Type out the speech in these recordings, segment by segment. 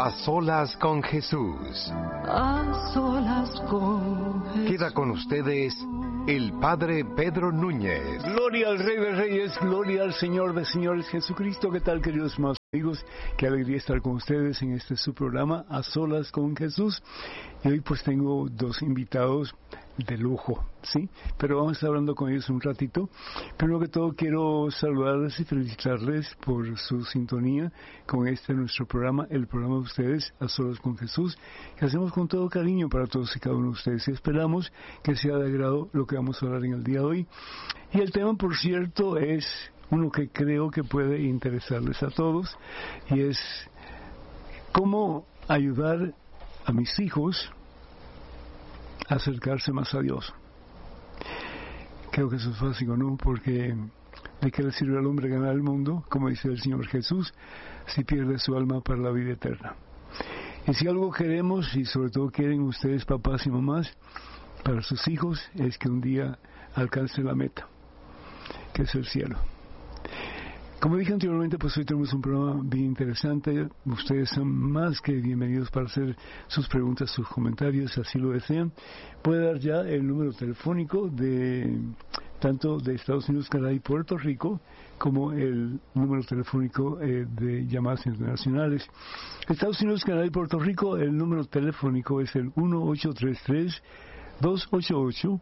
A solas con Jesús. A solas con Jesús. Queda con ustedes el Padre Pedro Núñez. Gloria al Rey de Reyes, gloria al Señor de Señores Jesucristo. ¿Qué tal, queridos hermanos amigos? Qué alegría estar con ustedes en este su programa, A Solas con Jesús. Y hoy pues tengo dos invitados de lujo, ¿sí? Pero vamos a estar hablando con ellos un ratito. Primero que todo quiero saludarles y felicitarles por su sintonía con nuestro programa, el programa de ustedes, A Solas con Jesús, que hacemos con todo cariño para todos y cada uno de ustedes. Y esperamos que sea de agrado lo que vamos a hablar en el día de hoy. Y el tema, por cierto, es uno que creo que puede interesarles a todos, y es cómo ayudar a mis hijos a acercarse más a Dios. Creo que eso es básico, ¿no? Porque ¿de qué le sirve al hombre ganar el mundo, como dice el Señor Jesús, si pierde su alma para la vida eterna? Y si algo queremos, y sobre todo quieren ustedes, papás y mamás, para sus hijos, es que un día alcancen la meta, que es el cielo. Como dije anteriormente, pues hoy tenemos un programa bien interesante. Ustedes son más que bienvenidos para hacer sus preguntas, sus comentarios, si así lo desean. Puede dar ya el número telefónico de tanto de Estados Unidos, Canadá y Puerto Rico, como el número telefónico de llamadas internacionales. Estados Unidos, Canadá y Puerto Rico, el número telefónico es el 1-833-288-3986.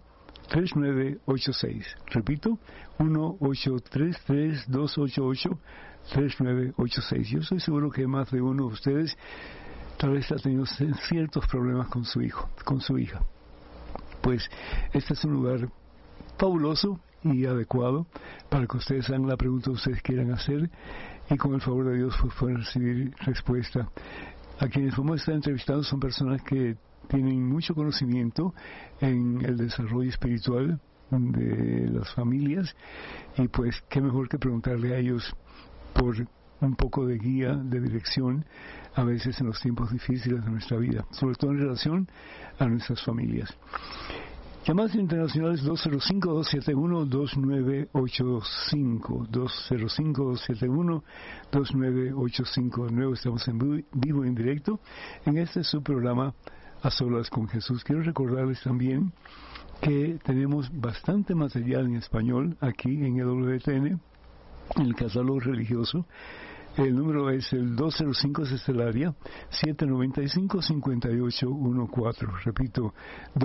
Repito, 1-833-288-3986. Yo estoy seguro que más de uno de ustedes tal vez ha tenido ciertos problemas con su hijo, con su hija. Pues este es un lugar fabuloso y adecuado para que ustedes hagan la pregunta que ustedes quieran hacer, y con el favor de Dios pues pueden recibir respuesta. A quienes vamos a estar entrevistando son personas que tienen mucho conocimiento en el desarrollo espiritual de las familias, y pues qué mejor que preguntarle a ellos por un poco de guía, de dirección, a veces en los tiempos difíciles de nuestra vida, sobre todo en relación a nuestras familias. Llamadas internacionales 205-271-2985, 205-271-2985. De nuevo estamos en vivo y en directo en este su programa A Solas con Jesús. Quiero recordarles también que tenemos bastante material en español aquí en EWTN, en el catálogo religioso. El número es el 205, es el área 795-5814. Repito,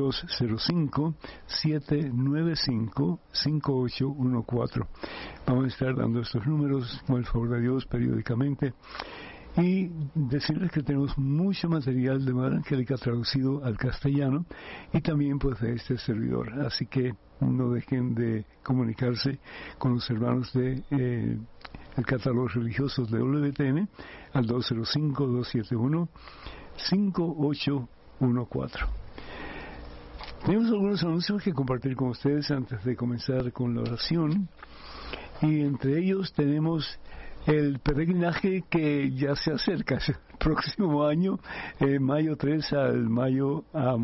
205-795-5814. Vamos a estar dando estos números con el favor de Dios periódicamente. Y decirles que tenemos mucho material de Madre Angélica traducido al castellano, y también pues de este servidor. Así que no dejen de comunicarse con los hermanos de el catálogo religioso de WTN al 205-271-5814. Tenemos algunos anuncios que compartir con ustedes antes de comenzar con la oración, y entre ellos tenemos el peregrinaje que ya se acerca, el próximo año, mayo 3 al mayo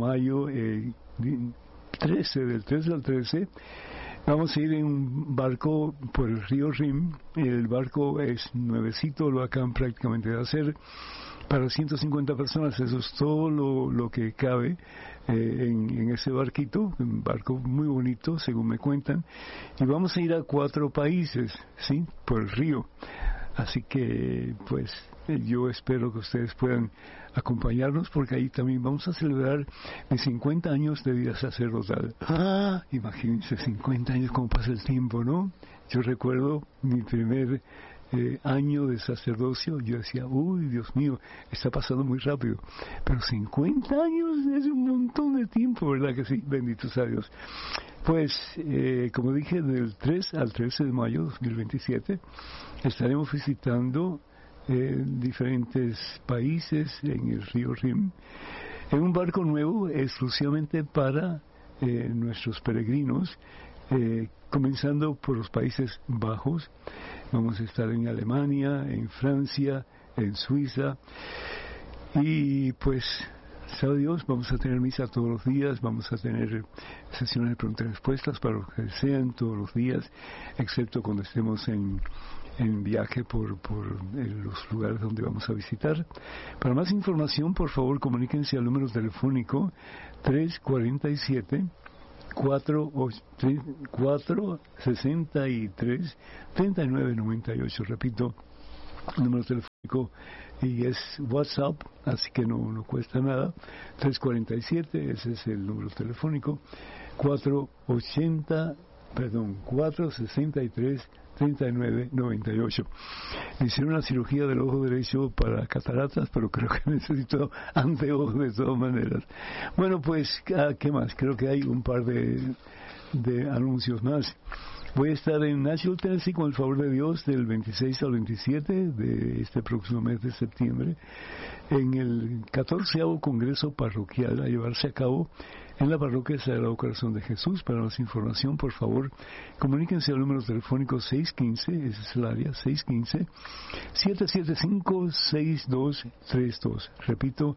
13, del 3 al 13, vamos a ir en un barco por el río Rin. El barco es nuevecito, lo acaban prácticamente de hacer, para 150 personas. Eso es todo lo que cabe en ese barquito, un barco muy bonito, según me cuentan. Y vamos a ir a 4 países, ¿sí?, por el río. Así que, pues, yo espero que ustedes puedan acompañarnos, porque ahí también vamos a celebrar mis 50 años de vida sacerdotal. Imagínense, 50 años, cómo pasa el tiempo, ¿no? Yo recuerdo mi primer año de sacerdocio, yo decía, uy, Dios mío, está pasando muy rápido. Pero 50 años es un montón de tiempo, ¿verdad que sí? Benditos a Dios. Pues, como dije, del 3 al 13 de mayo de 2027, estaremos visitando diferentes países en el río Rin, en un barco nuevo exclusivamente para nuestros peregrinos, comenzando por los Países Bajos. Vamos a estar en Alemania, en Francia, en Suiza, y pues, sabe Dios, vamos a tener misa todos los días, vamos a tener sesiones de preguntas y respuestas para los que desean todos los días, excepto cuando estemos en en viaje por los lugares donde vamos a visitar. Para más información, por favor, comuníquense al número telefónico 347-463-3998. Repito, número telefónico, y es WhatsApp, así que no cuesta nada. 347, ese es el número telefónico. 463-3998. Me hicieron una cirugía del ojo derecho para cataratas, pero creo que necesito anteojos de todas maneras. Bueno, pues, ¿qué más? Creo que hay un par de anuncios más. Voy a estar en Nashville, Tennessee, con el favor de Dios, del 26 al 27 de este próximo mes de septiembre, en el 14º Congreso Parroquial a llevarse a cabo en la Parroquia Sagrado Corazón de Jesús. Para más información, por favor, comuníquense al número telefónico 615, ese es el área, 615-775-6232. Repito,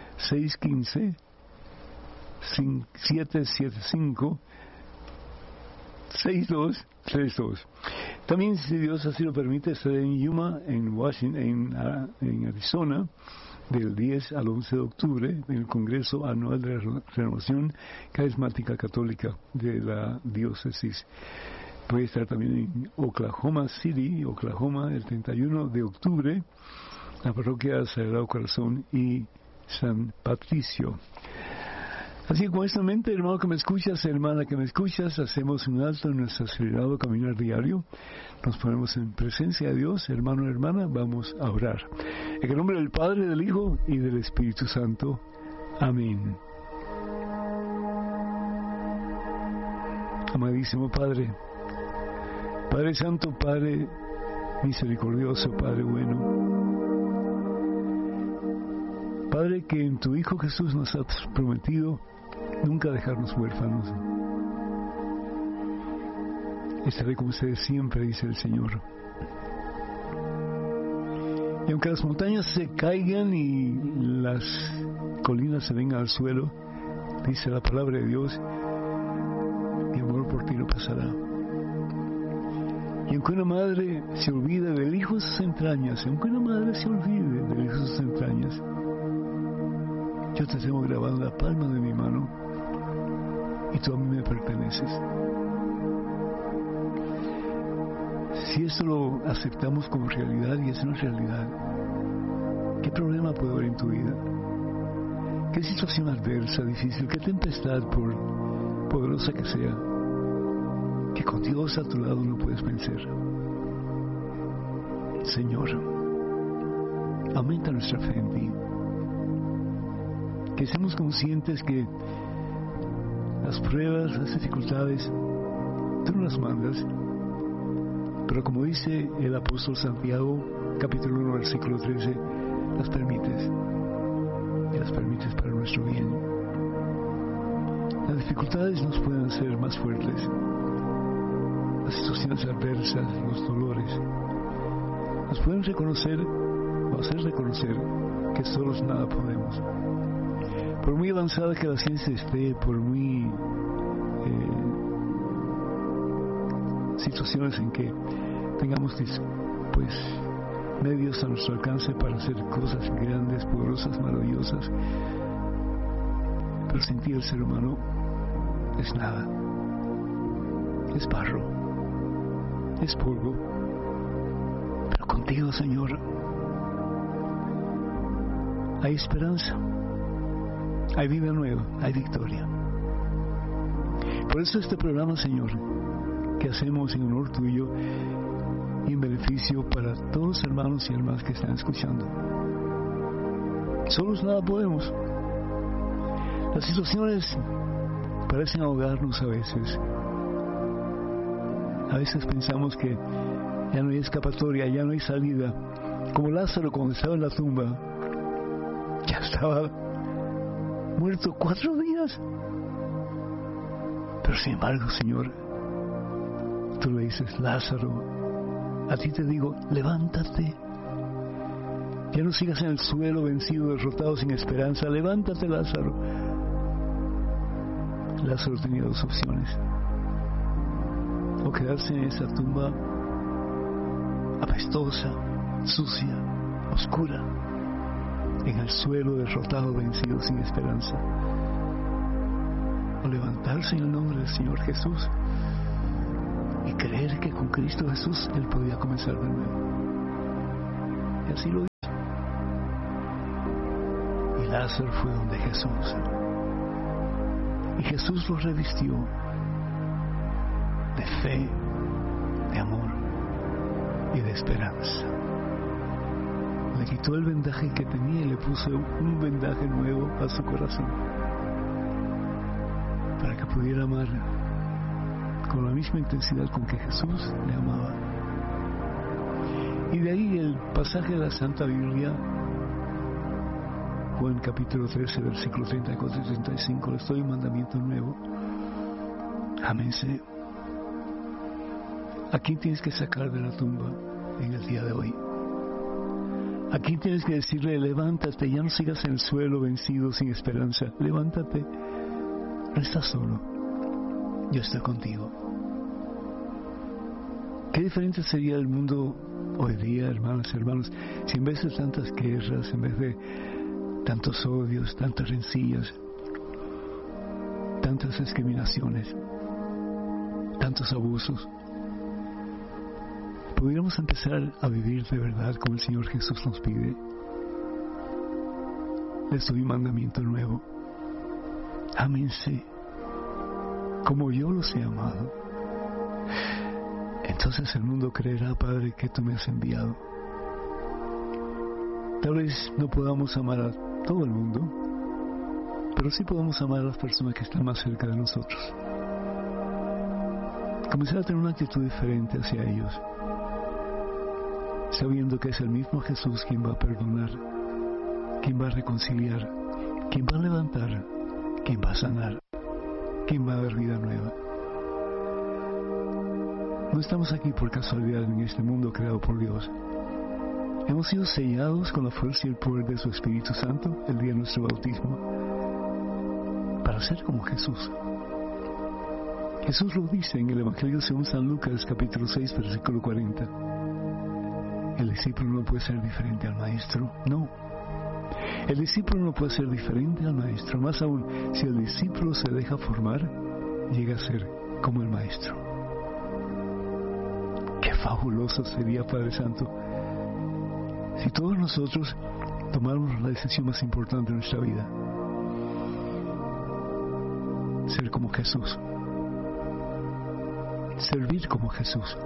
615-775-6232. También, si Dios así lo permite, estaré en Yuma, en Washington, en Arizona, del 10 al 11 de octubre, en el Congreso Anual de Renovación Carismática Católica de la Diócesis. Voy a estar también en Oklahoma City, Oklahoma, el 31 de octubre, la Parroquia Sagrado Corazón y San Patricio. Así que con esta mente, hermano que me escuchas, hermana que me escuchas, hacemos un alto en nuestro acelerado caminar diario. Nos ponemos en presencia de Dios, hermano, hermana, vamos a orar. En el nombre del Padre, del Hijo y del Espíritu Santo. Amén. Amadísimo Padre, Padre Santo, Padre misericordioso, Padre bueno, Padre, que en tu Hijo Jesús nos has prometido nunca dejarnos huérfanos. Estaré con ustedes siempre, dice el Señor. Y aunque las montañas se caigan y las colinas se vengan al suelo, dice la palabra de Dios, mi amor por ti no pasará. Y aunque una madre se olvide del hijo de sus entrañas, aunque una madre se olvide del hijo de sus entrañas, yo te tengo grabado en la palma de mi mano y tú a mí me perteneces. Si esto lo aceptamos como realidad y es una realidad, ¿qué problema puede haber en tu vida? ¿Qué situación adversa, difícil, qué tempestad, por poderosa que sea, que con Dios a tu lado no puedes vencer? Señor, aumenta nuestra fe en ti. Que seamos conscientes que las pruebas, las dificultades, tú no las mandas, pero como dice el apóstol Santiago, capítulo 1, versículo 13, las permites, y las permites para nuestro bien. Las dificultades nos pueden hacer más fuertes, las situaciones adversas, los dolores, nos pueden reconocer o hacer reconocer que solos nada podemos. Por muy avanzada que la ciencia esté, por muy situaciones en que tengamos pues medios a nuestro alcance para hacer cosas grandes, poderosas, maravillosas, pero sin ti el ser humano es nada, es barro, es polvo. Pero contigo, Señor, hay esperanza, hay vida nueva, hay victoria. Por eso este programa, Señor, que hacemos en honor tuyo y en beneficio para todos los hermanos y hermanas que están escuchando. Solos nada podemos. Las situaciones parecen ahogarnos a veces. A veces pensamos que ya no hay escapatoria, ya no hay salida. Como Lázaro cuando estaba en la tumba, ya estaba muerto 4 días. Pero sin embargo, Señor, tú le dices, Lázaro, a ti te digo, levántate. Ya no sigas en el suelo vencido, derrotado, sin esperanza. Levántate, Lázaro. Lázaro tenía 2 opciones: o quedarse en esa tumba apestosa, sucia, oscura, en el suelo derrotado, vencido, sin esperanza. O levantarse en el nombre del Señor Jesús y creer que con Cristo Jesús Él podía comenzar de nuevo. Y así lo hizo. Y Lázaro fue donde Jesús. Y Jesús lo revistió de fe, de amor y de esperanza. Le quitó el vendaje que tenía y le puso un vendaje nuevo a su corazón, para que pudiera amar con la misma intensidad con que Jesús le amaba. Y de ahí el pasaje de la Santa Biblia, Juan capítulo 13, versículo 34 y 35, les doy un mandamiento nuevo: ámense. ¿A quién tienes que sacar de la tumba en el día de hoy? ¿A quién tienes que decirle: levántate, ya no sigas en el suelo vencido, sin esperanza? Levántate, no estás solo, yo estoy contigo. Qué diferente sería el mundo hoy día, hermanas y hermanos, si en vez de tantas guerras, en vez de tantos odios, tantas rencillas, tantas discriminaciones, tantos abusos, pudiéramos empezar a vivir de verdad como el Señor Jesús nos pide. Les doy un mandamiento nuevo: ámense como yo los he amado. Entonces el mundo creerá, Padre, que tú me has enviado. Tal vez no podamos amar a todo el mundo, pero sí podemos amar a las personas que están más cerca de nosotros. Comenzar a tener una actitud diferente hacia ellos, sabiendo que es el mismo Jesús quien va a perdonar, quien va a reconciliar, quien va a levantar, quien va a sanar, quien va a dar vida nueva. No estamos aquí por casualidad en este mundo creado por Dios. Hemos sido sellados con la fuerza y el poder de su Espíritu Santo el día de nuestro bautismo para ser como Jesús. Jesús lo dice en el Evangelio según San Lucas capítulo 6 versículo 40. El discípulo no puede ser diferente al maestro. No. El discípulo no puede ser diferente al maestro. Más aún, si el discípulo se deja formar, llega a ser como el maestro. Qué fabuloso sería, Padre Santo, si todos nosotros tomáramos la decisión más importante de nuestra vida: ser como Jesús, servir como Jesús,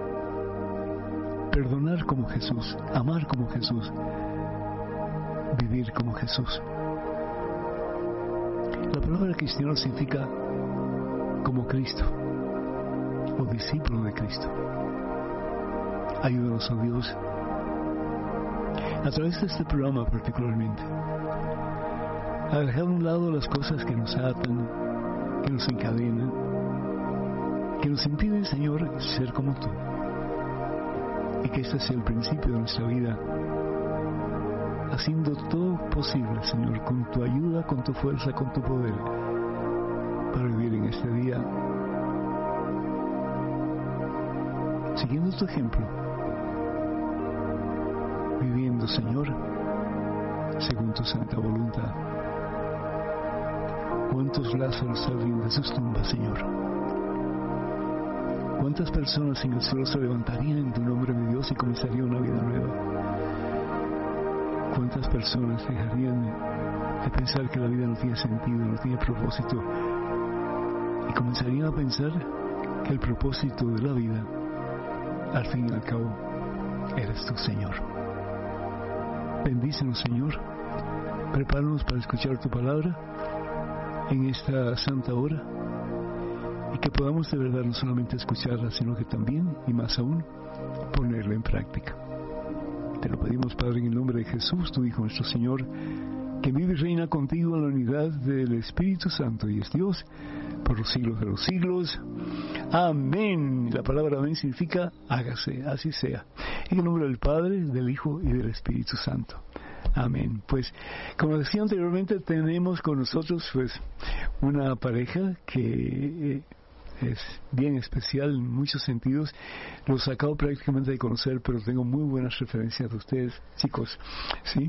perdonar como Jesús, amar como Jesús, vivir como Jesús. La palabra cristiano significa como Cristo o discípulo de Cristo. Ayúdanos, oh Dios, a través de este programa particularmente, a dejar a un lado las cosas que nos atan, que nos encadenan, que nos impiden, Señor, ser como tú. Y que este sea el principio de nuestra vida, haciendo todo posible, Señor, con tu ayuda, con tu fuerza, con tu poder, para vivir en este día, siguiendo tu ejemplo, viviendo, Señor, según tu santa voluntad. ¿Cuántos Lázaros saldrían de sus tumbas, Señor? ¿Cuántas personas en el suelo se levantarían en tu nombre, mi Dios, y comenzaría una vida nueva? ¿Cuántas personas dejarían de pensar que la vida no tiene sentido, no tiene propósito, y comenzarían a pensar que el propósito de la vida, al fin y al cabo, eres tú, Señor? Bendícenos, Señor. Prepáranos para escuchar tu palabra en esta santa hora, y que podamos de verdad no solamente escucharla, sino que también, y más aún, ponerla en práctica. Te lo pedimos, Padre, en el nombre de Jesús, tu Hijo, nuestro Señor, que vive y reina contigo en la unidad del Espíritu Santo y es Dios por los siglos de los siglos. Amén. La palabra amén significa hágase, así sea. En el nombre del Padre, del Hijo y del Espíritu Santo. Amén. Pues, como decía anteriormente, tenemos con nosotros pues una pareja que es bien especial en muchos sentidos. Los acabo prácticamente de conocer, pero tengo muy buenas referencias de ustedes, chicos, ¿sí?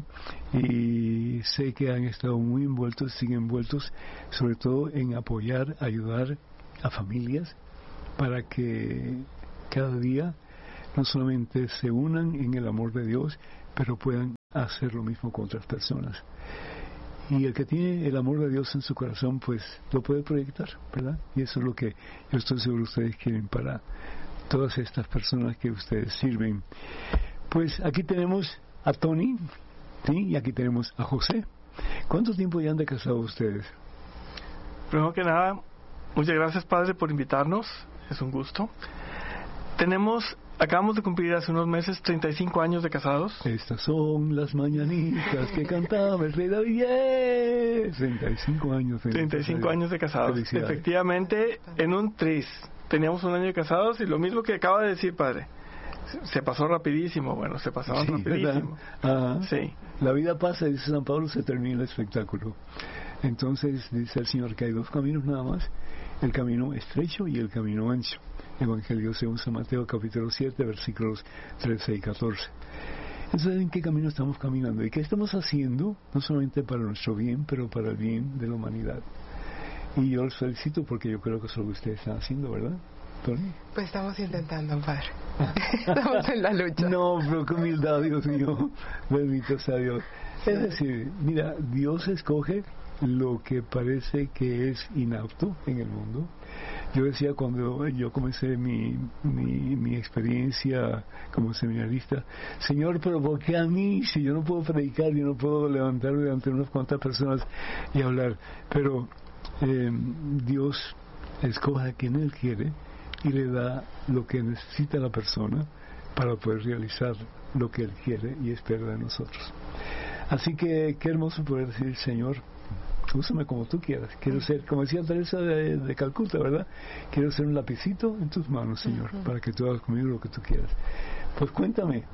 Y sé que han estado muy envueltos, siguen envueltos, sobre todo en apoyar, ayudar a familias para que cada día no solamente se unan en el amor de Dios, pero puedan hacer lo mismo con otras personas. Y el que tiene el amor de Dios en su corazón, pues lo puede proyectar, ¿verdad? Y eso es lo que yo estoy seguro ustedes quieren para todas estas personas que ustedes sirven. Pues aquí tenemos a Tony, ¿sí? Y aquí tenemos a José. ¿Cuánto tiempo ya han de casado ustedes? Primero que nada, muchas gracias, Padre, por invitarnos. Es un gusto. Acabamos de cumplir hace unos meses 35 años de casados. Estas son las mañanitas que cantaba el rey David. 35 años. 35 años de casados. Efectivamente, en un tris. Teníamos un año de casados y lo mismo que acaba de decir, Padre. Se pasó rapidísimo. Bueno, se pasaron rapidísimo. Sí. La vida pasa, dice San Pablo, se termina el espectáculo. Entonces dice el Señor que hay dos caminos nada más, el camino estrecho y el camino ancho. Evangelio según San Mateo capítulo 7 versículos 13 y 14. Entonces, ¿en qué camino estamos caminando? ¿Y qué estamos haciendo? No solamente para nuestro bien, pero para el bien de la humanidad. Y yo los felicito porque yo creo que eso es lo que ustedes están haciendo, ¿verdad, Tony? Pues estamos intentando, Padre. Estamos en la lucha. No, pero qué humildad, Dios mío. Bendito sea Dios. Es decir, mira, Dios escoge lo que parece que es inapto en el mundo. Yo decía cuando yo comencé mi experiencia como seminarista, Señor, pero ¿por qué a mí? Si yo no puedo predicar, yo no puedo levantarme delante de unas cuantas personas y hablar. Pero Dios escoge a quien Él quiere y le da lo que necesita la persona para poder realizar lo que Él quiere y espera de nosotros. Así que qué hermoso poder decir, Señor, úsame como tú quieras. Quiero ser, como decía Teresa de Calcuta, ¿verdad? Quiero ser un lapicito en tus manos, Señor, para que tú hagas conmigo lo que tú quieras. Pues cuéntame.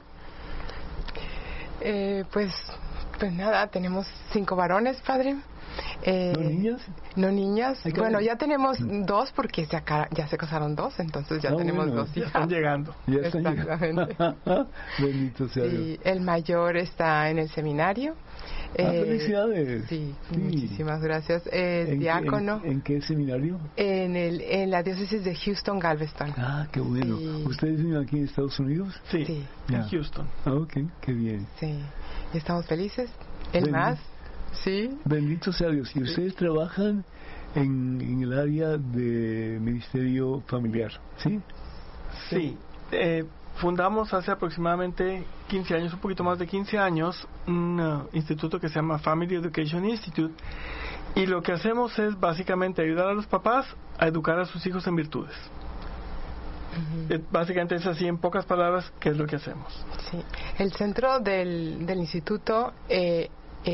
Pues nada, tenemos 5 varones, Padre. ¿No niñas? No niñas. Bueno, ya tenemos 2 porque ya se casaron 2, entonces ya tenemos 2 hijas. Ya están llegando. Exactamente. Bendito sea Dios. El mayor está en el seminario. Felicidades. Sí, muchísimas gracias. Es diácono. ¿En qué seminario? En la diócesis de Houston, Galveston. Qué bueno. Sí. ¿Ustedes viven aquí en Estados Unidos? Sí. En Houston. Ok, qué bien. Sí, y estamos felices. Más. Sí. Bendito sea Dios. ¿Y ustedes trabajan en el área de ministerio familiar? ¿Sí? Sí. Fundamos hace aproximadamente 15 años, un poquito más de 15 años, un instituto que se llama Family Education Institute, y lo que hacemos es básicamente ayudar a los papás a educar a sus hijos en virtudes. Básicamente es así, en pocas palabras, ¿qué es lo que hacemos? Sí. El centro del instituto es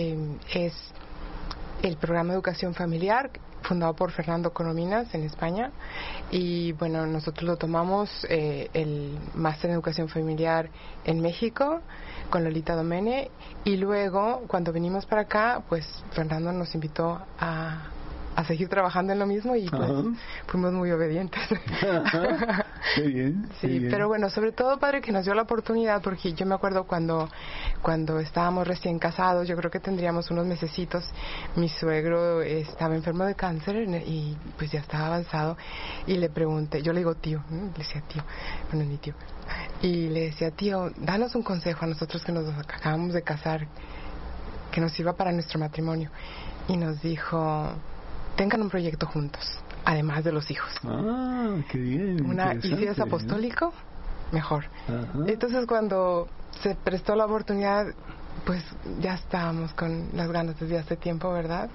el programa de educación familiar, fundado por Fernando Corominas en España, y bueno, nosotros lo tomamos el máster en educación familiar en México con Lolita Domene, y luego cuando venimos para acá, pues Fernando nos invitó a seguir trabajando en lo mismo y pues fuimos muy obedientes. Qué bien. Sí, qué bien. Pero bueno, sobre todo, Padre, que nos dio la oportunidad, porque yo me acuerdo cuando estábamos recién casados, yo creo que tendríamos unos mesecitos, mi suegro estaba enfermo de cáncer y pues ya estaba avanzado, y le pregunté, yo le digo tío, le decía tío, bueno, mi tío, y le decía, tío, danos un consejo a nosotros que nos acabamos de casar, que nos sirva para nuestro matrimonio. Y nos dijo, tengan un proyecto juntos, además de los hijos. Qué bien. Y si es apostólico, mejor. Ajá. Entonces, cuando se prestó la oportunidad, pues ya estábamos con las ganas desde hace tiempo, ¿verdad?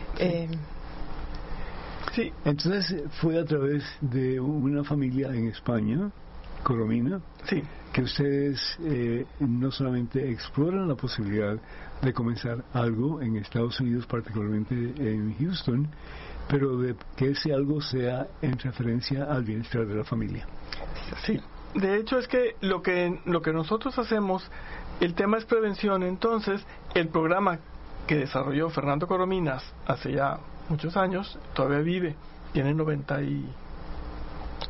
Sí. Entonces, fue a través de una familia en España, Coromina, sí, que ustedes no solamente exploran la posibilidad de comenzar algo en Estados Unidos, particularmente en Houston, pero de que ese algo sea en referencia al bienestar de la familia. Sí, de hecho es que lo que nosotros hacemos, el tema es prevención. Entonces, el programa que desarrolló Fernando Corominas hace ya muchos años, todavía vive, tiene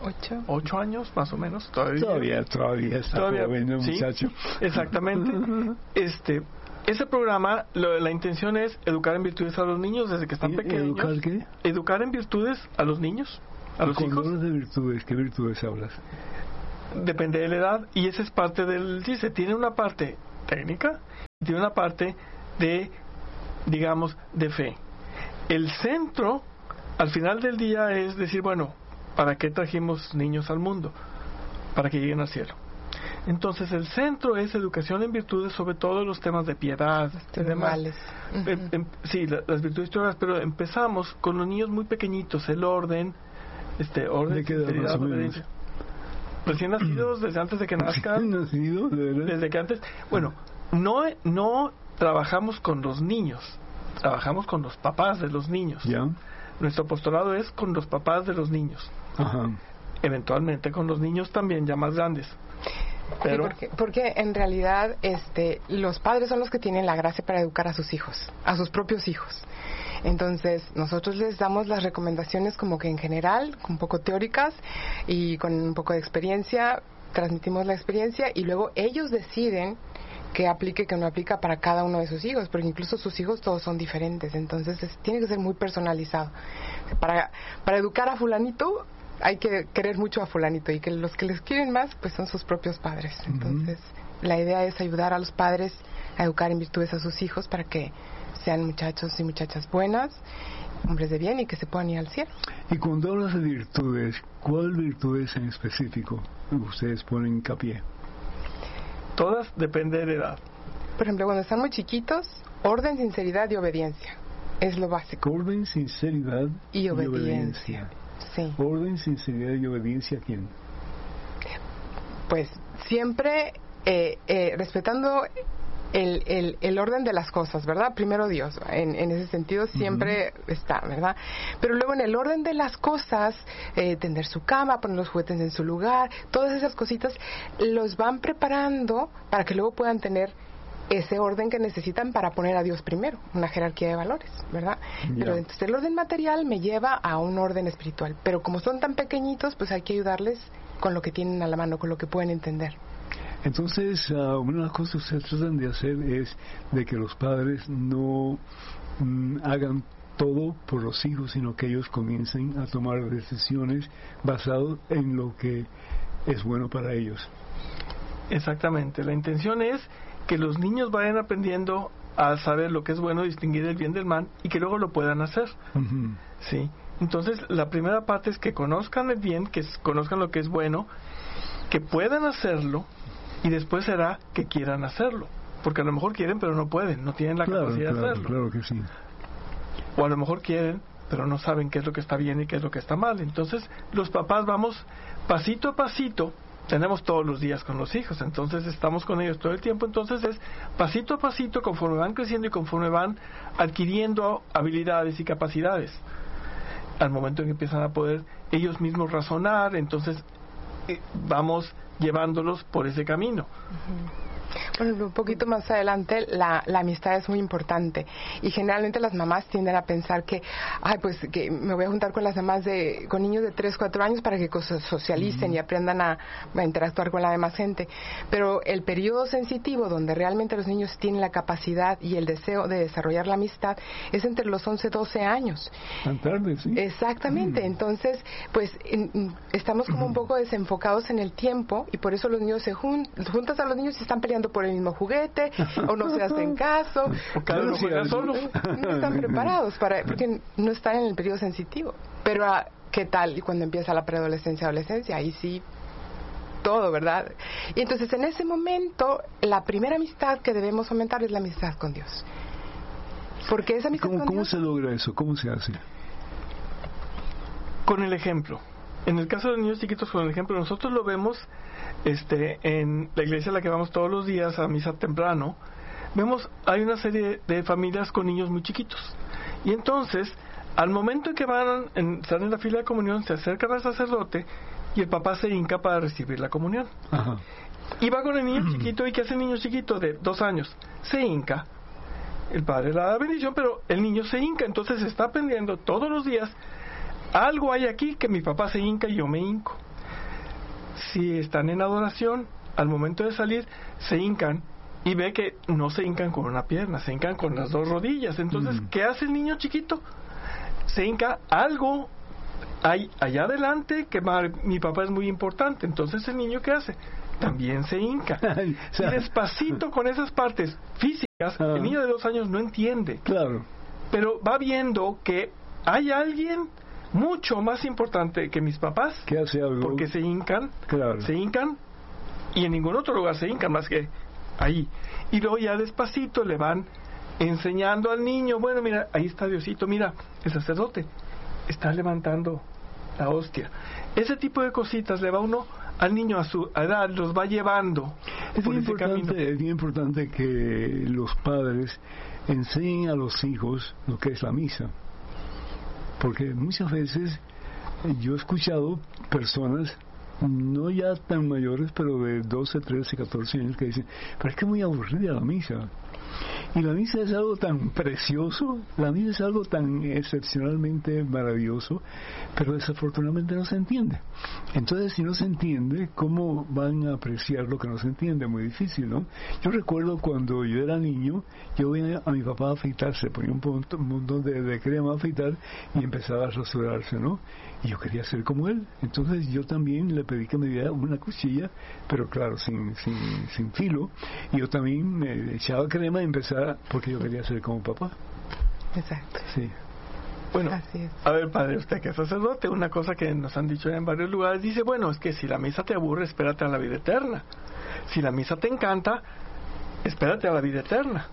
8 años más o menos. Todavía está joven el muchacho. Exactamente. Ese programa, la intención es educar en virtudes a los niños desde que están pequeños. ¿Educar qué? Educar en virtudes a los niños, a los hijos. Cuando hablas de virtudes, ¿qué virtudes hablas? Depende de la edad, y esa es parte del CICE. Tiene una parte técnica y tiene una parte de, digamos, de fe. El centro, al final del día, es decir, bueno, ¿para qué trajimos niños al mundo? Para que lleguen al cielo. Entonces el centro es educación en virtudes, sobre todo los temas de piedad y demás. Sí, las virtudes teologales, pero empezamos con los niños muy pequeñitos, el orden, ¿de qué edad más o menos? Recién nacidos, desde antes de que nazcan. ¿Nacido? ¿De verdad? Desde que antes. Bueno, no trabajamos con los niños, trabajamos con los papás de los niños. ¿Ya? Nuestro apostolado es con los papás de los niños. Ajá. Eventualmente con los niños también ya más grandes. Pero sí, porque en realidad los padres son los que tienen la gracia para educar a sus hijos, a sus propios hijos. Entonces nosotros les damos las recomendaciones como que en general, un poco teóricas y con un poco de experiencia, transmitimos la experiencia y luego ellos deciden qué aplica y qué no aplica para cada uno de sus hijos, porque incluso sus hijos todos son diferentes, entonces tiene que ser muy personalizado. Para educar a fulanito hay que querer mucho a fulanito y que los que les quieren más pues son sus propios padres. Entonces la idea es ayudar a los padres a educar en virtudes a sus hijos para que sean muchachos y muchachas buenas, hombres de bien y que se puedan ir al cielo. Y cuando hablas de virtudes, ¿cuál virtudes en específico ustedes ponen hincapié? Todas depende de la edad. Por ejemplo, cuando están muy chiquitos, orden, sinceridad y obediencia. Es lo básico. Orden, sinceridad y obediencia. Sí. Orden, sinceridad y obediencia, ¿a quién? Pues siempre respetando el orden de las cosas, ¿verdad? Primero Dios, en ese sentido siempre está, ¿verdad? Pero luego en el orden de las cosas, tender su cama, poner los juguetes en su lugar, todas esas cositas los van preparando para que luego puedan tener ese orden que necesitan para poner a Dios primero, una jerarquía de valores, ¿verdad? Yeah. Pero entonces el orden material me lleva a un orden espiritual, pero como son tan pequeñitos, pues hay que ayudarles con lo que tienen a la mano, con lo que pueden entender. Entonces, una de las cosas que ustedes tratan de hacer es de que los padres no hagan todo por los hijos, sino que ellos comiencen a tomar decisiones basadas en lo que es bueno para ellos. Exactamente, la intención es que los niños vayan aprendiendo a saber lo que es bueno, distinguir el bien del mal y que luego lo puedan hacer. ¿Sí? Entonces, la primera parte es que conozcan el bien, que conozcan lo que es bueno, que puedan hacerlo y después será que quieran hacerlo. Porque a lo mejor quieren pero no pueden, no tienen la capacidad de hacerlo. Claro que sí. O a lo mejor quieren pero no saben qué es lo que está bien y qué es lo que está mal. Entonces, los papás vamos pasito a pasito. Tenemos todos los días con los hijos, entonces estamos con ellos todo el tiempo, entonces es pasito a pasito conforme van creciendo y conforme van adquiriendo habilidades y capacidades. Al momento en que empiezan a poder ellos mismos razonar, entonces vamos llevándolos por ese camino. Bueno, un poquito más adelante la amistad es muy importante y generalmente las mamás tienden a pensar que pues que me voy a juntar con las mamás con niños de 3, 4 años para que socialicen y aprendan a interactuar con la demás gente, pero el periodo sensitivo donde realmente los niños tienen la capacidad y el deseo de desarrollar la amistad es entre los 11, 12 años. Tan tarde, sí. Exactamente, entonces pues estamos como un poco desenfocados en el tiempo y por eso los niños juntas a los niños y están peleando por el mismo juguete o no se hacen caso o cada uno juega solo, no están preparados porque no están en el periodo sensitivo. Pero ¿qué tal cuando empieza la preadolescencia, adolescencia? Ahí sí todo, ¿verdad? Y entonces en ese momento la primera amistad que debemos fomentar es la amistad con Dios, porque esa amistad con ¿Cómo Dios, se logra eso? ¿Cómo se hace? Con el ejemplo. En el caso de los niños chiquitos, con el ejemplo, nosotros lo vemos en la iglesia a la que vamos todos los días a misa temprano. Vemos, hay una serie de familias con niños muy chiquitos. Y entonces, al momento en que están en la fila de comunión, se acercan al sacerdote y el papá se hinca para recibir la comunión. Ajá. Y va con el niño chiquito. ¿Y qué hace el niño chiquito de 2 años? Se hinca. El padre le da la bendición, pero el niño se hinca. Entonces está aprendiendo todos los días. Algo hay aquí que mi papá se hinca y yo me hinco. si están en adoración, al momento de salir, se hincan y ve que no se hincan con una pierna, se hincan con las dos rodillas. Entonces, ¿qué hace el niño chiquito? Se hinca algo allá adelante, que mi papá es muy importante. Entonces, ¿el niño qué hace? También se hinca. Y despacito con esas partes físicas, el niño de 2 años no entiende. Claro. Pero va viendo que hay alguien mucho más importante que mis papás, que hace algo, porque se hincan, claro, se hincan, y en ningún otro lugar se hincan más que ahí. Y luego ya despacito le van enseñando al niño, bueno, mira, ahí está Diosito, mira, el sacerdote está levantando la hostia. Ese tipo de cositas le va uno al niño a su edad, los va llevando. Es bien importante que los padres enseñen a los hijos lo que es la misa. Porque muchas veces yo he escuchado personas, no ya tan mayores, pero de 12, 13, 14 años, que dicen, pero es que es muy aburrida la misa. Y la misa es algo tan precioso, la misa es algo tan excepcionalmente maravilloso, pero desafortunadamente no se entiende. Entonces, si no se entiende, ¿cómo van a apreciar lo que no se entiende? Muy difícil, ¿no? Yo recuerdo cuando yo era niño, yo veía a mi papá afeitarse, ponía un montón de crema a afeitar y empezaba a rasurarse, ¿no? Y yo quería ser como él. Entonces yo también le pedí que me diera una cuchilla, pero claro, sin filo. Y yo también me echaba crema y empezaba, porque yo quería ser como papá. Exacto. Sí. Bueno, a ver, padre, usted que es sacerdote, una cosa que nos han dicho en varios lugares, dice, bueno, es que si la misa te aburre, espérate a la vida eterna. Si la misa te encanta, espérate a la vida eterna.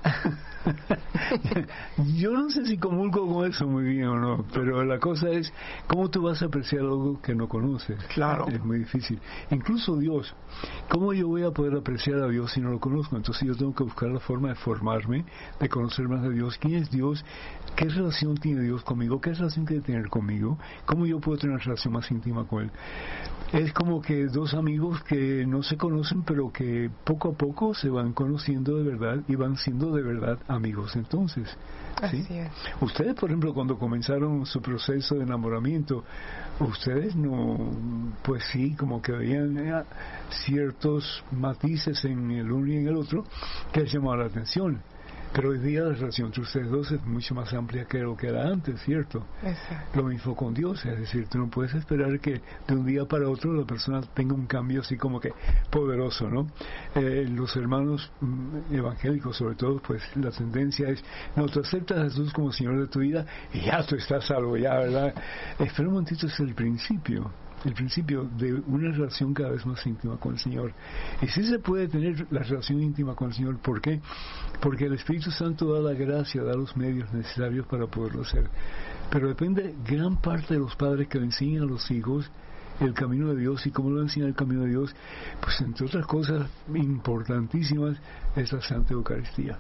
Yo no sé si comulgo con eso muy bien o no, pero la cosa es, ¿cómo tú vas a apreciar algo que no conoces? Claro. Es muy difícil. Incluso Dios, ¿cómo yo voy a poder apreciar a Dios si no lo conozco? Entonces yo tengo que buscar la forma de formarme, de conocer más a Dios. ¿Quién es Dios? ¿Qué relación tiene Dios conmigo? ¿Qué relación quiere tener conmigo? ¿Cómo yo puedo tener una relación más íntima con Él? Es como que dos amigos que no se conocen, pero que poco a poco se van conociendo de verdad y van siendo de verdad amigos. Entonces, ¿sí? Así es. Ustedes, por ejemplo, cuando comenzaron su proceso de enamoramiento, ustedes no, pues sí, como que veían ciertos matices en el uno y en el otro que les llamaban la atención. Pero hoy día la relación entre ustedes dos es mucho más amplia que lo que era antes, ¿cierto? Exacto. Lo mismo con Dios, es decir, tú no puedes esperar que de un día para otro la persona tenga un cambio así como que poderoso, ¿no? Los hermanos evangélicos, sobre todo, pues la tendencia es, no, tú aceptas a Jesús como Señor de tu vida y ya tú estás salvo, ya, ¿verdad? Espera un momentito, es el principio de una relación cada vez más íntima con el Señor. Y sí se puede tener la relación íntima con el Señor. ¿Por qué? Porque el Espíritu Santo da la gracia, da los medios necesarios para poderlo hacer. Pero depende gran parte de los padres que le enseñan a los hijos el camino de Dios. Y cómo lo enseñan el camino de Dios, pues entre otras cosas importantísimas es la Santa Eucaristía.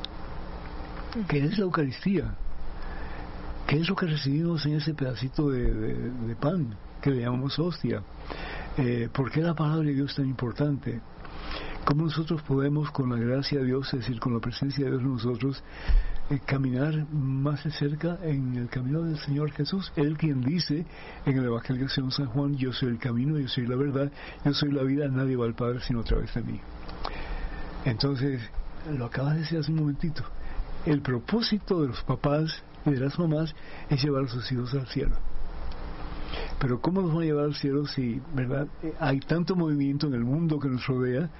¿Qué es la Eucaristía? ¿Qué es lo que recibimos en ese pedacito de pan que le llamamos hostia? ¿Por qué la palabra de Dios es tan importante? ¿Cómo nosotros podemos, con la gracia de Dios, es decir, con la presencia de Dios en nosotros, caminar más de cerca en el camino del Señor Jesús? Él quien dice en el Evangelio según San Juan, yo soy el camino, yo soy la verdad, yo soy la vida, nadie va al Padre sino a través de mí. Entonces, lo acabas de decir hace un momentito, el propósito de los papás y de las mamás es llevar a sus hijos al cielo. Pero ¿cómo los van a llevar al cielo si, verdad, hay tanto movimiento en el mundo que nos rodea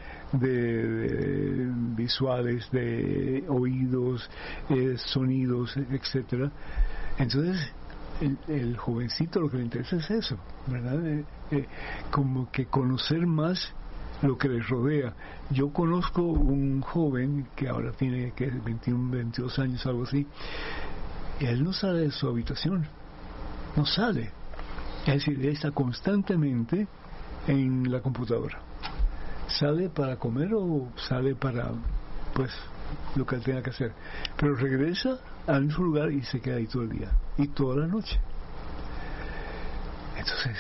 de visuales, de oídos, sonidos, etcétera? Entonces, el jovencito lo que le interesa es eso, ¿verdad? Como que conocer más lo que les rodea. Yo conozco un joven que ahora tiene 21, 22 años, algo así, y él no sale de su habitación, no sale. Es decir, él está constantemente en la computadora. Sale para comer o sale para, pues, lo que él tenga que hacer. Pero regresa al mismo lugar y se queda ahí todo el día. Y toda la noche. Entonces,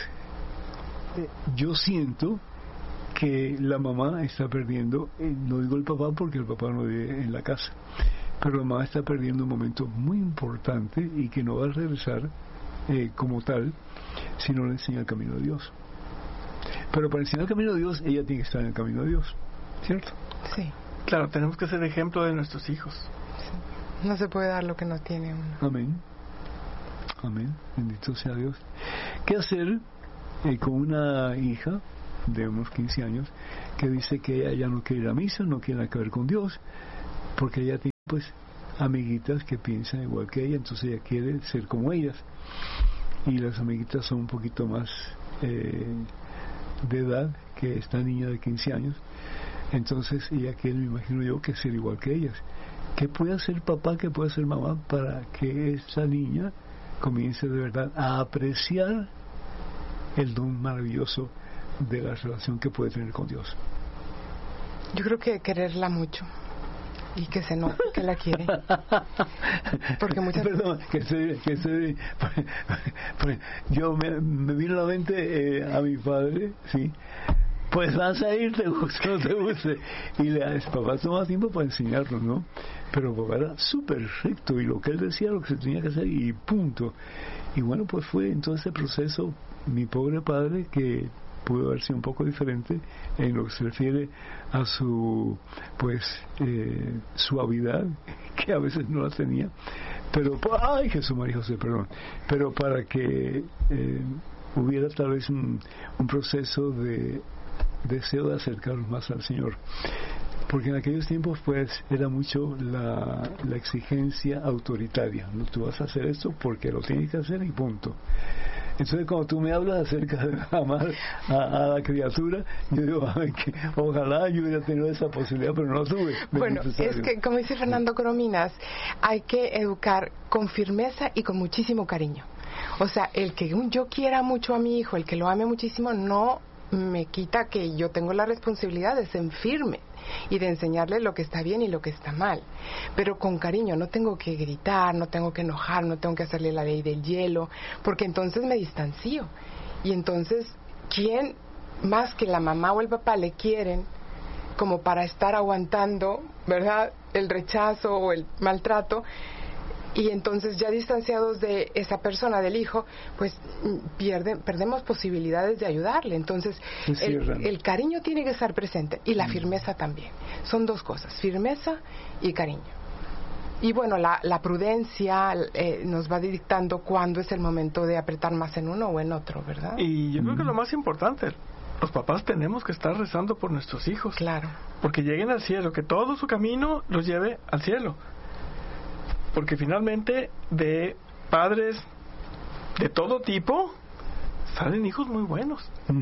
yo siento que la mamá está perdiendo, no digo el papá porque el papá no vive en la casa, pero la mamá está perdiendo un momento muy importante y que no va a regresar como tal si no le enseña el camino de Dios. Pero para enseñar el camino de Dios, ella tiene que estar en el camino de Dios, ¿cierto? Sí. Claro, tenemos que ser ejemplo de nuestros hijos. Sí. No se puede dar lo que no tiene uno. Amén. Amén. Bendito sea Dios. ¿Qué hacer con una hija de unos 15 años que dice que ella ya no quiere ir a misa, no quiere nada que ver con Dios, porque ella tiene pues amiguitas que piensan igual que ella, entonces ella quiere ser como ellas, y las amiguitas son un poquito más de edad que esta niña de 15 años, entonces ella quiere, me imagino yo, que ser igual que ellas. ¿Qué puede hacer papá, qué puede hacer mamá para que esta niña comience de verdad a apreciar el don maravilloso de la relación que puede tener con Dios? Yo creo que quererla mucho y que se note que la quiere. Porque muchas Perdón, yo me vino a la mente a mi padre, sí. Pues vas a ir, te guste o no te guste. Y papá tomaba tiempo para enseñarnos, ¿no? Pero papá era súper recto y lo que él decía, lo que se tenía que hacer y punto. Y bueno, pues fue en todo ese proceso mi pobre padre, que pudo haber sido un poco diferente en lo que se refiere a su suavidad, que a veces no la tenía, pero ay, Jesús, María José, perdón, pero para que hubiera tal vez un proceso de deseo de acercarnos más al Señor, porque en aquellos tiempos pues era mucho la exigencia autoritaria, no, tú vas a hacer esto porque lo tienes que hacer y punto. Entonces, cuando tú me hablas acerca de amar a la criatura, yo digo, ay, que ojalá yo hubiera tenido esa posibilidad, pero no la tuve. Bueno, es que, como dice Fernando Corominas, hay que educar con firmeza y con muchísimo cariño. O sea, el que yo quiera mucho a mi hijo, el que lo ame muchísimo, no me quita que yo tengo la responsabilidad de ser firme y de enseñarle lo que está bien y lo que está mal, pero con cariño. No tengo que gritar, no tengo que enojar, no tengo que hacerle la ley del hielo, porque entonces me distancio, y entonces ¿quién más que la mamá o el papá le quieren como para estar aguantando, ¿verdad?, el rechazo o el maltrato? Y entonces, ya distanciados de esa persona, del hijo, pues perdemos posibilidades de ayudarle. Entonces, el cariño tiene que estar presente, y la firmeza también. Son dos cosas, firmeza y cariño. Y bueno, la prudencia nos va dictando cuándo es el momento de apretar más en uno o en otro, ¿verdad? Y yo creo que lo más importante, los papás tenemos que estar rezando por nuestros hijos. Claro. Porque lleguen al cielo, que todo su camino los lleve al cielo. Porque finalmente de padres de todo tipo salen hijos muy buenos.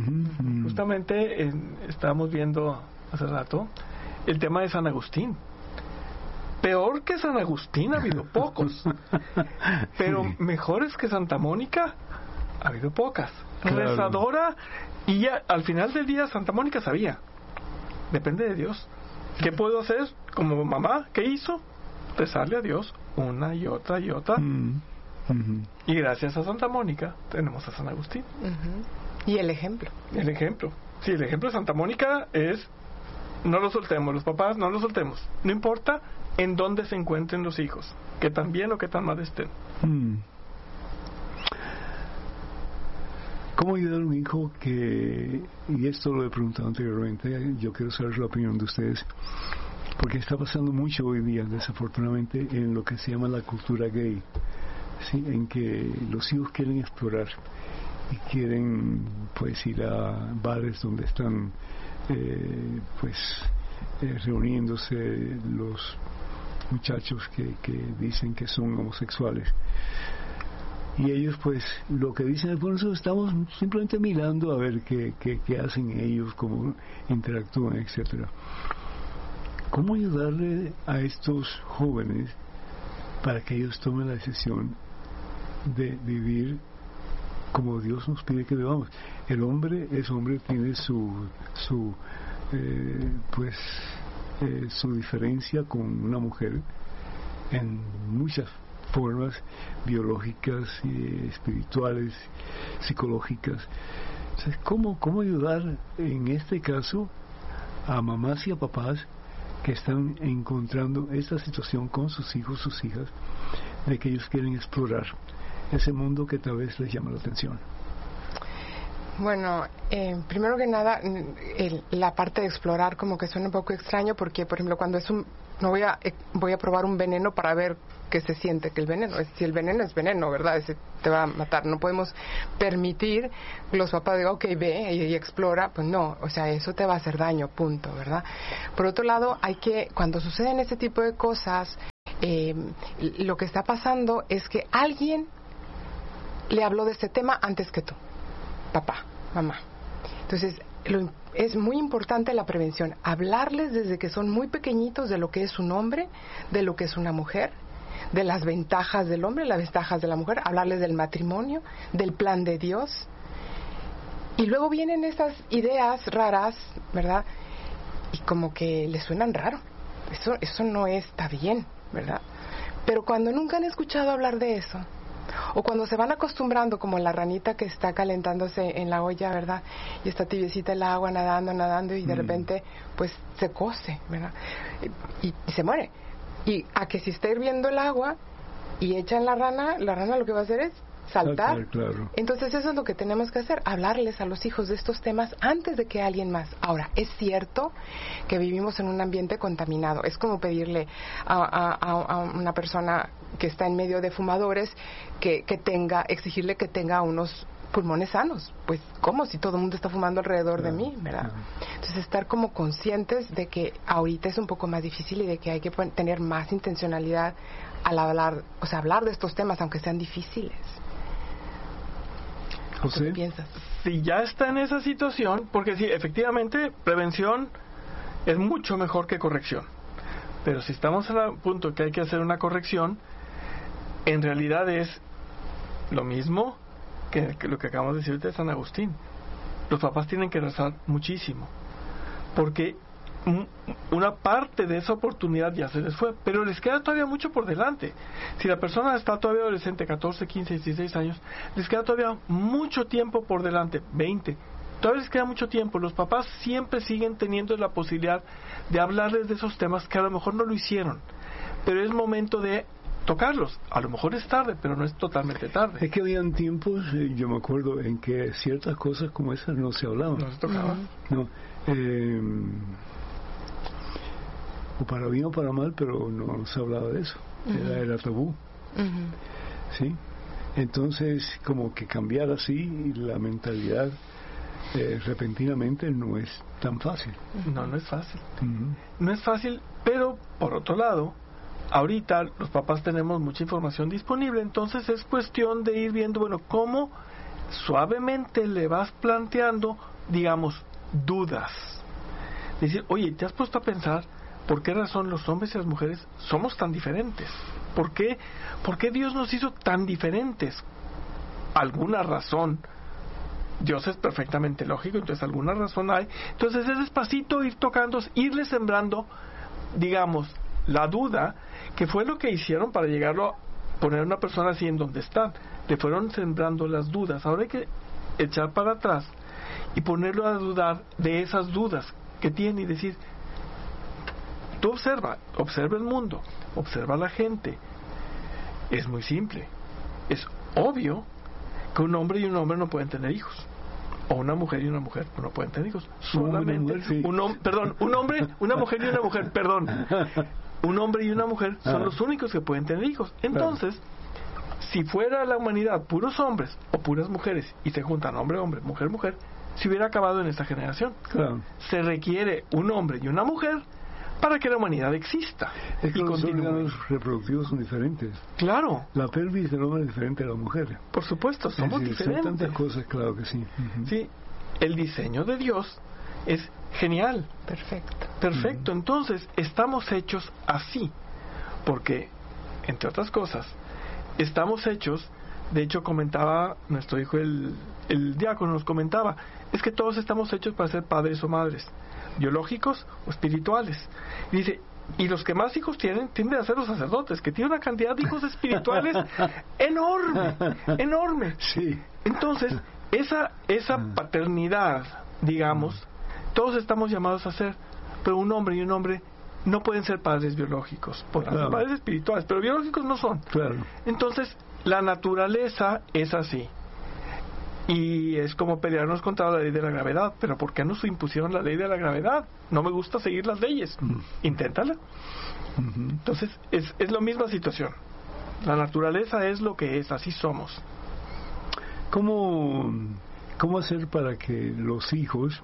Justamente estábamos viendo hace rato el tema de San Agustín. Peor que San Agustín ha habido pocos, pero mejores que Santa Mónica ha habido pocas. Claro. Rezadora, y ya al final del día Santa Mónica sabía, depende de Dios. ¿Qué puedo hacer como mamá? ¿Qué hizo? Rezarle a Dios una y otra y otra. Y gracias a Santa Mónica tenemos a San Agustín. Y el ejemplo. El ejemplo. Sí, el ejemplo de Santa Mónica es: no lo soltemos, los papás no lo soltemos. No importa en dónde se encuentren los hijos, que tan bien o que tan mal estén. ¿Cómo ayudar a un hijo que, y esto lo he preguntado anteriormente, yo quiero saber la opinión de ustedes, porque está pasando mucho hoy día, desafortunadamente, en lo que se llama la cultura gay, ¿sí?, en que los hijos quieren explorar y quieren pues ir a bares donde están reuniéndose los muchachos que dicen que son homosexuales, y ellos pues lo que dicen es: bueno, nosotros estamos simplemente mirando a ver qué hacen ellos, cómo interactúan, etcétera. ¿Cómo ayudarle a estos jóvenes para que ellos tomen la decisión de vivir como Dios nos pide que vivamos? El hombre es hombre, tiene su diferencia con una mujer en muchas formas biológicas, espirituales, psicológicas. Entonces, ¿cómo ayudar en este caso a mamás y a papás que están encontrando esta situación con sus hijos, sus hijas, de que ellos quieren explorar ese mundo que tal vez les llama la atención? Bueno, primero que nada, la parte de explorar como que suena un poco extraño porque, por ejemplo, cuando no voy a probar un veneno para ver qué se siente que el veneno. Si el veneno es veneno, ¿verdad? Ese te va a matar. No podemos permitir que los papás digan, ok, ve y explora. Pues no, o sea, eso te va a hacer daño, punto, ¿verdad? Por otro lado, cuando suceden este tipo de cosas, lo que está pasando es que alguien le habló de este tema antes que tú. Papá, mamá. Entonces, es muy importante la prevención. Hablarles desde que son muy pequeñitos de lo que es un hombre, de lo que es una mujer, de las ventajas del hombre, las ventajas de la mujer, hablarles del matrimonio, del plan de Dios. Y luego vienen esas ideas raras, ¿verdad? Y como que les suenan raro. Eso no está bien, ¿verdad? Pero cuando nunca han escuchado hablar de eso, o cuando se van acostumbrando, como la ranita que está calentándose en la olla, ¿verdad? Y está tibiecita el agua, nadando, y de repente, pues, se cose, ¿verdad? Y se muere. Y a que si está hirviendo el agua y echan la rana lo que va a hacer es saltar. Claro. Entonces eso es lo que tenemos que hacer, hablarles a los hijos de estos temas antes de que alguien más. Ahora, es cierto que vivimos en un ambiente contaminado. Es como pedirle a una persona que está en medio de fumadores exigirle que tenga unos pulmones sanos. Pues, ¿cómo? Si todo el mundo está fumando alrededor de mí, ¿verdad? Entonces, estar como conscientes de que ahorita es un poco más difícil y de que hay que tener más intencionalidad al hablar de estos temas, aunque sean difíciles. José, ¿Qué piensas? Si ya está en esa situación, porque sí, efectivamente, prevención es mucho mejor que corrección. Pero si estamos al punto que hay que hacer una corrección, en realidad es lo mismo que lo que acabamos de decir de San Agustín. Los papás tienen que rezar muchísimo, porque una parte de esa oportunidad ya se les fue, pero les queda todavía mucho por delante. Si la persona está todavía adolescente, 14, 15, 16 años, les queda todavía mucho tiempo por delante, 20. Todavía les queda mucho tiempo. Los papás siempre siguen teniendo la posibilidad de hablarles de esos temas que a lo mejor no lo hicieron, pero es momento de tocarlos. A lo mejor es tarde, pero no es totalmente tarde. Es que habían tiempos, yo me acuerdo, en que ciertas cosas como esas no se hablaban. No se tocaban. No, o para bien o para mal, pero no se hablaba de eso. Era tabú. ¿Sí? Entonces, como que cambiar así la mentalidad repentinamente no es tan fácil. No es fácil. No es fácil, pero por otro lado, ahorita los papás tenemos mucha información disponible, entonces es cuestión de ir viendo, bueno, cómo suavemente le vas planteando, digamos, dudas. Decir, oye, ¿te has puesto a pensar por qué razón los hombres y las mujeres somos tan diferentes? ¿Por qué Dios nos hizo tan diferentes? ¿Alguna razón? Dios es perfectamente lógico, entonces alguna razón hay. Entonces es despacito ir tocando, irle sembrando, digamos, la duda, que fue lo que hicieron para llegarlo a poner a una persona así en donde están. Le fueron sembrando las dudas. Ahora hay que echar para atrás y ponerlo a dudar de esas dudas que tiene y decir, tú observa el mundo, observa a la gente. Es muy simple. Es obvio que un hombre y un hombre no pueden tener hijos, o una mujer y una mujer no pueden tener hijos. Solamente un hombre, una mujer y una mujer, un hombre y una mujer son los únicos que pueden tener hijos. Entonces, si fuera la humanidad puros hombres o puras mujeres y se juntan hombre, mujer, se hubiera acabado en esta generación. Se requiere un hombre y una mujer para que la humanidad exista. Es que los órganos reproductivos son diferentes. Claro. La pelvis del hombre es diferente a la mujer. Por supuesto, somos diferentes. Son tantas cosas, claro que sí. Sí, el diseño de Dios es genial. Perfecto. Entonces, estamos hechos así. Porque, entre otras cosas, estamos hechos, de hecho comentaba nuestro hijo, el diácono nos comentaba, es que todos estamos hechos para ser padres o madres, biológicos o espirituales. Y dice, y los que más hijos tienden a ser los sacerdotes, que tienen una cantidad de hijos espirituales enorme. Sí. Entonces, esa paternidad, digamos, todos estamos llamados a ser, pero un hombre y un hombre no pueden ser padres biológicos, son padres espirituales, pero biológicos no son. Claro. Entonces, la naturaleza es así. Y es como pelearnos contra la ley de la gravedad. ¿Pero por qué nos impusieron la ley de la gravedad? No me gusta seguir las leyes. Inténtala. Entonces, es la misma situación. La naturaleza es lo que es, así somos. ¿Cómo hacer para que los hijos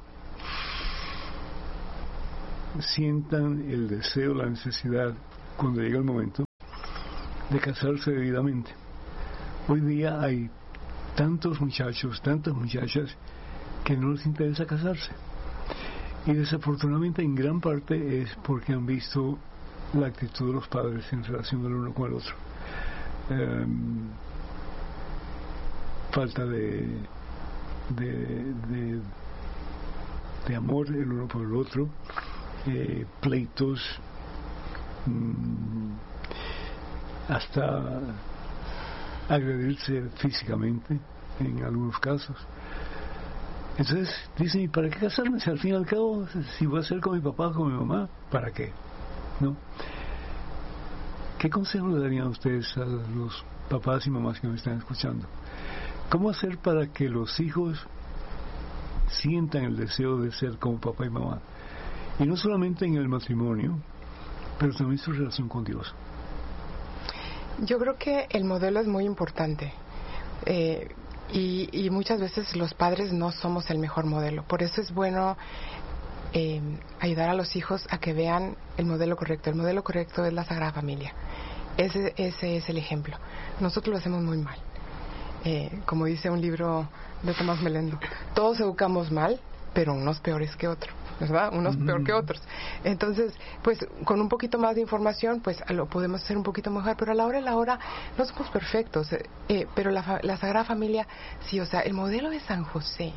sientan el deseo, la necesidad, cuando llega el momento, de casarse debidamente? Hoy día hay tantos muchachos, tantas muchachas que no les interesa casarse. Y desafortunadamente en gran parte es porque han visto la actitud de los padres en relación del uno con el otro. Falta de amor el uno por el otro, pleitos, hasta agredirse físicamente en algunos casos. Entonces dicen, ¿y para qué casarme? Si al fin y al cabo, si voy a ser con mi papá o con mi mamá, ¿para qué? ¿No? ¿Qué consejo le darían a ustedes a los papás y mamás que me están escuchando? ¿Cómo hacer para que los hijos sientan el deseo de ser como papá y mamá? Y no solamente en el matrimonio, pero también su relación con Dios. Yo creo que el modelo es muy importante. Y muchas veces los padres no somos el mejor modelo. Por eso es bueno ayudar a los hijos a que vean el modelo correcto. El modelo correcto es la Sagrada Familia. Ese es el ejemplo. Nosotros lo hacemos muy mal. Como dice un libro de Tomás Melendo, todos educamos mal, pero unos peores que otros, ¿verdad? Unos peor que otros. Entonces, pues con un poquito más de información, pues lo podemos hacer un poquito mejor, pero a la hora no somos perfectos. Pero la Sagrada Familia, sí, o sea, el modelo de San José,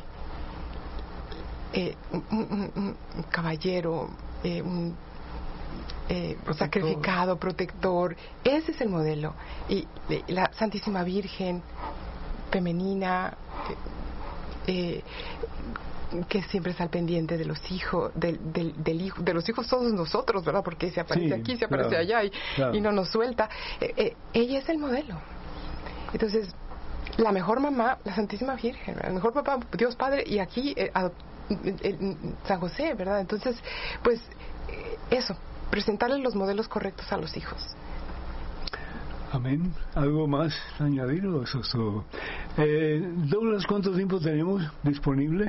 un caballero, sacrificado, protector, ese es el modelo. Y la Santísima Virgen femenina, que siempre está al pendiente de los hijos, del hijo, de los hijos todos nosotros, ¿verdad? Porque se aparece aquí, se aparece allá y no nos suelta. Ella es el modelo. Entonces, la mejor mamá, la Santísima Virgen, el mejor papá, Dios Padre, y aquí San José, ¿verdad? Entonces, pues, eso, presentarles los modelos correctos a los hijos. Amén. ¿Algo más añadir o eso es todo? Douglas, ¿cuánto tiempo tenemos disponible?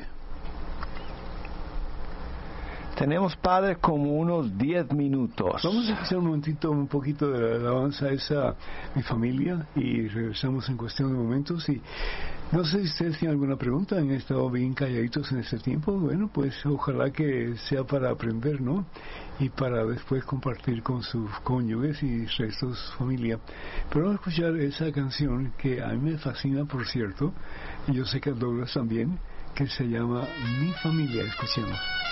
Tenemos, padre, como unos 10 minutos. Vamos a escuchar un poquito de la alabanza esa, mi familia, y regresamos en cuestión de momentos. Y no sé si ustedes tienen alguna pregunta. Han estado bien calladitos en este tiempo. Bueno, pues ojalá que sea para aprender, ¿no? Y para después compartir con sus cónyuges y restos de su familia. Pero vamos a escuchar esa canción que a mí me fascina, por cierto, y yo sé que a Douglas también, que se llama Mi Familia. Escuchemos.